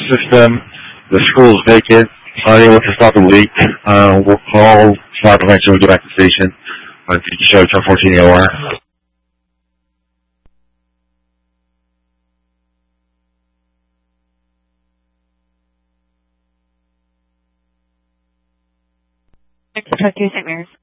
system. The school is vacant, unable to stop the leak. We'll call fire prevention when we get back to the station. If you can show 1014 AOR. Talk to St. Mary's.